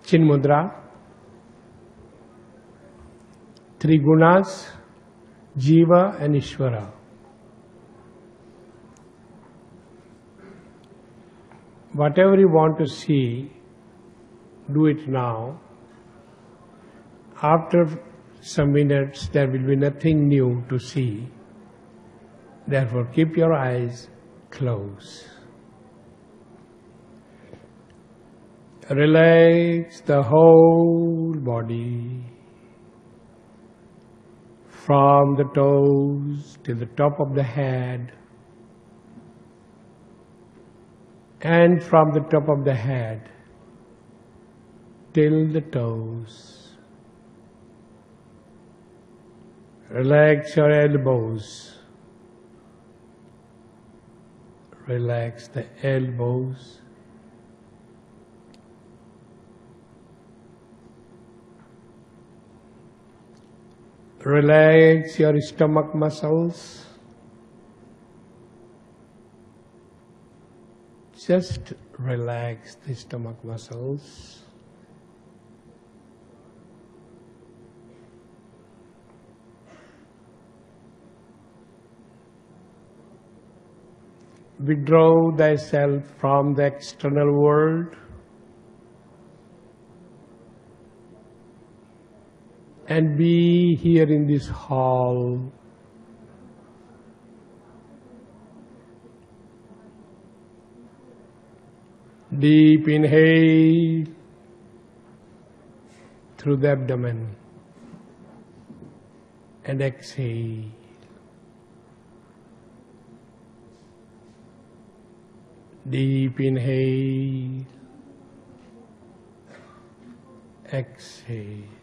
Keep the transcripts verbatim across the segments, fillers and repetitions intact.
Chinmudra, three gunas, Jiva and Ishvara. Whatever you want to see, do it now. After some minutes, there will be nothing new to see. Therefore, keep your eyes closed. Relax the whole body, from the toes to the top of the head, and from the top of the head till the toes. Relax your elbows. Relax the elbows. Relax your stomach muscles. Just relax the stomach muscles. Withdraw thyself from the external world and be here in this hall. Deep inhale through the abdomen and exhale. Deep inhale, exhale.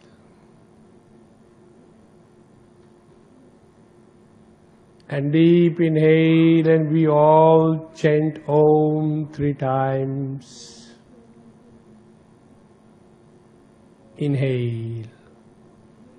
And deep inhale, and we all chant Om three times. Inhale.